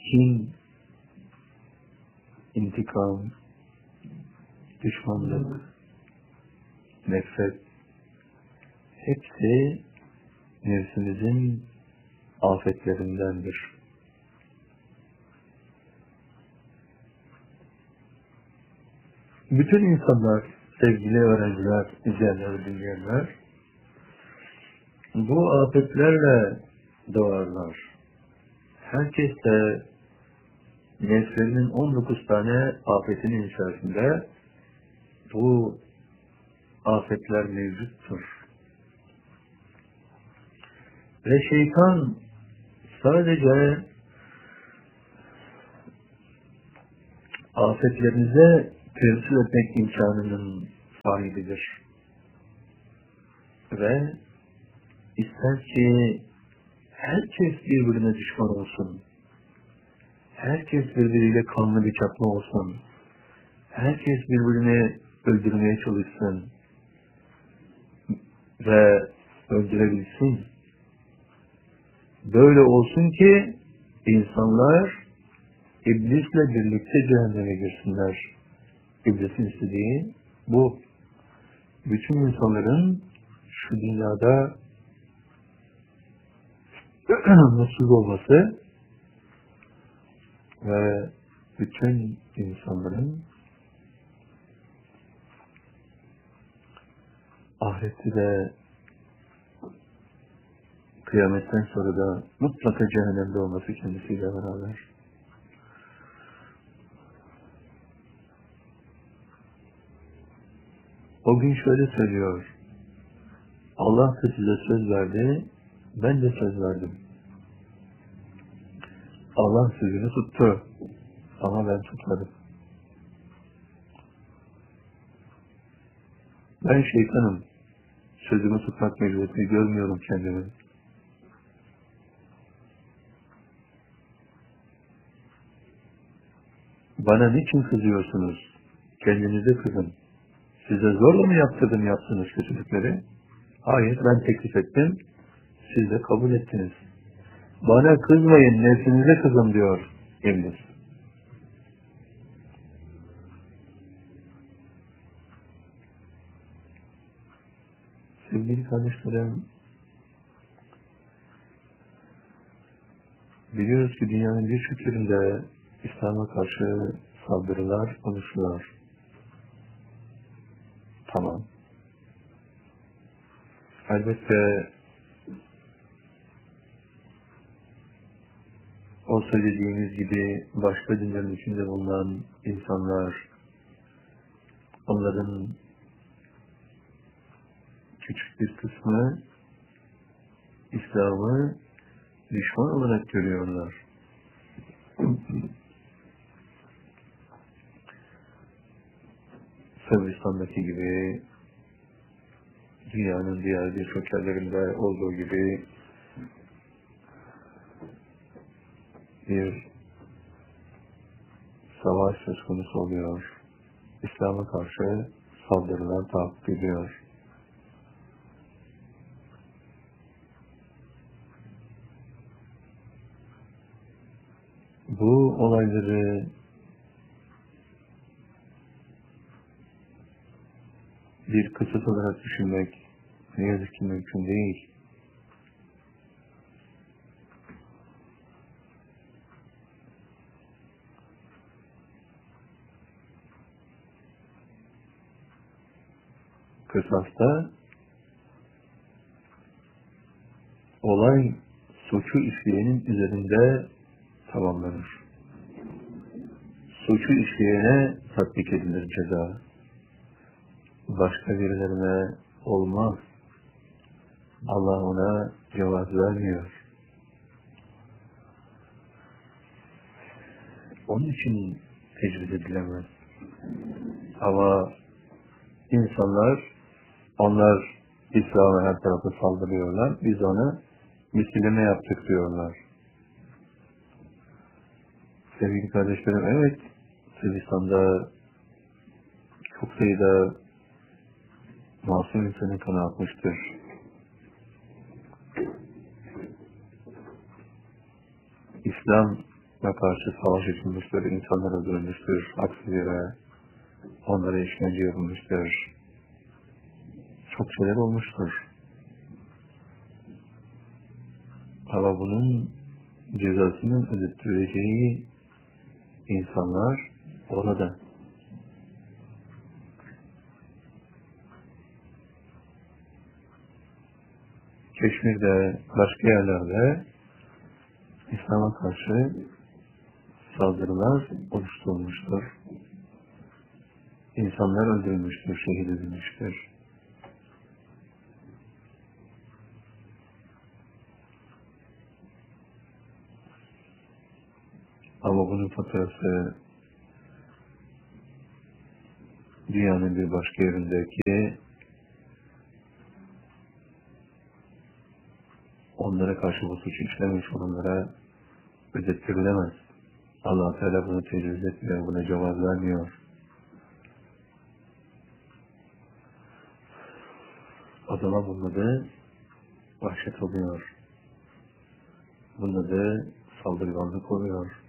kin, intikam, düşmanlık, nefret, hepsi nefsimizin afetlerindendir. Bütün insanlar, sevgili öğrenciler, izleyenler, dinleyenler, bu afetlerle doğarlar. Herkes de nefslerinin 19 tane afetinin içerisinde bu afetler mevcuttur. Ve şeytan sadece afetlerinize temsil etmek imkanının sahibidir. Ve ister ki herkes birbirine düşman olsun, herkes birbiriyle kanlı bıçaklı olsun, herkes birbirini öldürmeye çalışsın ve öldürebilsin. Böyle olsun ki insanlar iblisle birlikte cehenneme girsinler. İblisin istediği bu. Bütün insanların şu dünyada mutsuz olması ve bütün insanların ahirette de kıyametten sonra da mutlaka cehennemde olması kendisiyle beraber. O gün şöyle söylüyor: Allah da size söz verdi, ben de söz verdim. Allah sözünü tuttu ama ben tutmadım. Ben şeytanım, sözümü tutmak mecburiyetini görmüyorum kendimi. Bana niçin kızıyorsunuz? Kendinize kızın. Size zorla mı yaptırdım yaptığınız kötülükleri? Hayır, ben teklif ettim, siz de kabul ettiniz. Bana kızmayın, nefsinize kızın diyor İblis. Sevgili kardeşlerim, biliyoruz ki dünyanın birçok yerinde İslam'a karşı saldırılar oluşuyor. Tamam. Elbette o söylediğimiz gibi başka dinlerin içinde bulunan insanlar, onların küçük bir kısmı İslam'ı düşman olarak görüyorlar. Sırbistan'daki gibi, dünyanın diğer birçok yerlerinde olduğu gibi bir savaş söz konusu oluyor. İslam'a karşı saldırılar takip ediyor. Bu olayları bir kısıt olarak düşünmek ne yazık ki mümkün değil. Kısasta olay suçu işleyenin üzerinde tamamlanır. Suçu işleyene tatbik edilir ceza. Başka birilerine olmaz. Allah ona cevaz vermiyor. Onun için tecrüt edilemez. Ama onlar İslam'a her tarafı saldırıyorlar. Biz ona misilleme yaptık diyorlar. Sevgili kardeşlerim, evet, Sırbistan'da çok sayıda masum insanın kanı akmıştır. İslam karşı savaş açılmıştır, insanlar öldürülmüştür, haksız yere, onlara işkence yapılmıştır. Çok şeyler olmuştur. Ama bunun cezasının ödettireceği insanlar orada. Keşmir'de, başka yerlerde İslam'a karşı saldırılar oluşturulmuştur. İnsanlar öldürülmüştür, şehit edilmiştir. Ama bunun faturası dünyanın bir başka yerindeki onlara karşı bu suç işlemiş olanlara ödettirilemez. Allah Teala bunu tecrübe etmiyor, buna cevap vermiyor. O zaman bunun adı vahşet oluyor. Bunun adı saldırganlık oluyor.